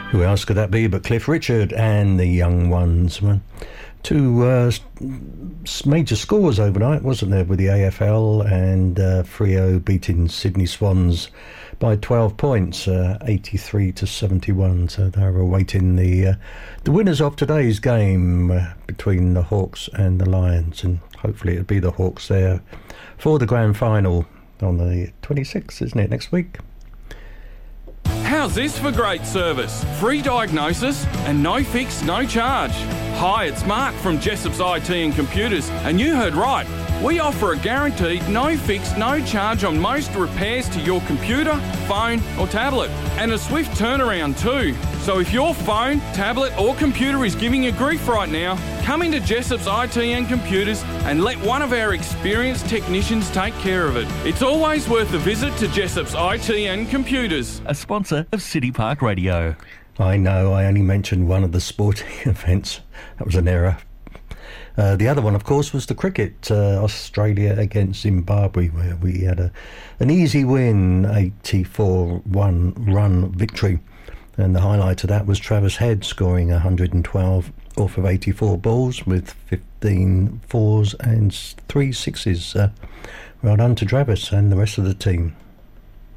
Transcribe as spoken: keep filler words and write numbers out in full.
Who else could that be but Cliff Richard and the Young Ones? Two uh, major scores overnight, wasn't there, with the A F L and uh, Freo beating Sydney Swans by twelve points, uh, eighty-three to seventy-one. So they're awaiting the uh, the winners of today's game uh, between the Hawks and the Lions, and hopefully it'll be the Hawks there for the grand final on the twenty-sixth, isn't it, next week? How's this for great service? Free diagnosis and no fix, no charge. Hi, it's Mark from Jessop's I T and Computers, and you heard right. We offer a guaranteed no fix, no charge on most repairs to your computer, phone or tablet, and a swift turnaround too. So if your phone, tablet or computer is giving you grief right now, come into Jessop's I T and Computers and let one of our experienced technicians take care of it. It's always worth a visit to Jessop's I T and Computers. A sponsor of City Park Radio. I know, I only mentioned one of the sporting events. That was an error. Uh, the other one, of course, was the cricket, uh, Australia against Zimbabwe, where we had a, an easy win, eighty-four one run victory. And the highlight of that was Travis Head scoring one hundred twelve off of eighty-four balls with fifteen fours and three sixes. Uh, well done to Travis and the rest of the team.